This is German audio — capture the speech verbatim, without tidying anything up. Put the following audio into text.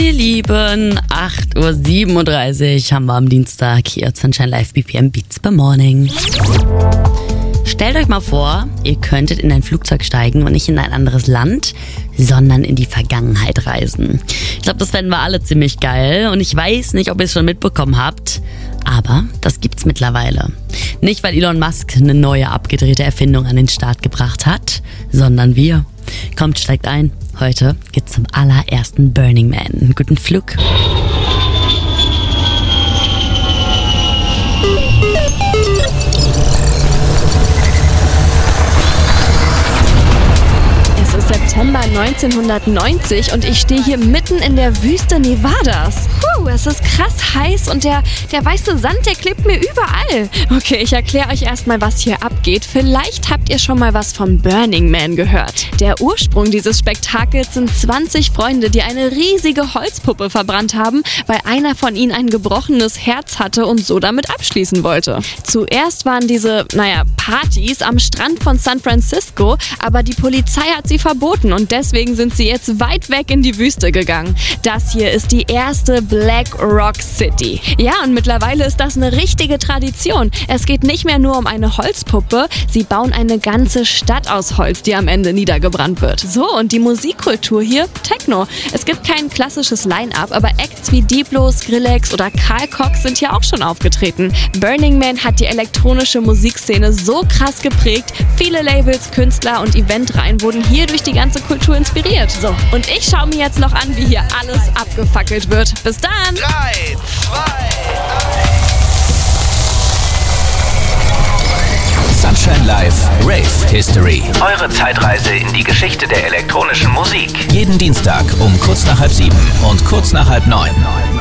Ihr Lieben, acht Uhr siebenunddreißig haben wir am Dienstag hier Sunshine Live B P M Beats by Morning. Stellt euch mal vor, ihr könntet in ein Flugzeug steigen und nicht in ein anderes Land, sondern in die Vergangenheit reisen. Ich glaube, das fänden wir alle ziemlich geil und ich weiß nicht, ob ihr es schon mitbekommen habt, aber das gibt's mittlerweile. Nicht, weil Elon Musk eine neue abgedrehte Erfindung an den Start gebracht hat, sondern wir. Kommt, steigt ein. Heute geht's zum allerersten Burning Man. Guten Flug. September neunzehnhundertneunzig und ich stehe hier mitten in der Wüste Nevadas. Puh, es ist krass heiß und der, der weiße Sand, der klebt mir überall. Okay, ich erkläre euch erstmal, was hier abgeht. Vielleicht habt ihr schon mal was vom Burning Man gehört. Der Ursprung dieses Spektakels sind zwanzig Freunde, die eine riesige Holzpuppe verbrannt haben, weil einer von ihnen ein gebrochenes Herz hatte und so damit abschließen wollte. Zuerst waren diese, naja, Partys am Strand von San Francisco, aber die Polizei hat sie verboten und deswegen sind sie jetzt weit weg in die Wüste gegangen. Das hier ist die erste Black Rock City. Ja, und mittlerweile ist das eine richtige Tradition. Es geht nicht mehr nur um eine Holzpuppe, sie bauen eine ganze Stadt aus Holz, die am Ende niedergebrannt wird. So, und die Musikkultur hier, Techno. Es gibt kein klassisches Line-Up, aber Acts wie Diplo, Skrillex oder Carl Cox sind hier auch schon aufgetreten. Burning Man hat die elektronische Musikszene so krass geprägt, viele Labels, Künstler und Eventreihen wurden hier durch die ganze Kultur inspiriert. So, und ich schaue mir jetzt noch an, wie hier alles abgefackelt wird. Bis dann! drei, zwei, eins Sunshine Live Rave History. Eure Zeitreise in die Geschichte der elektronischen Musik. Jeden Dienstag um kurz nach halb sieben und kurz nach halb neun.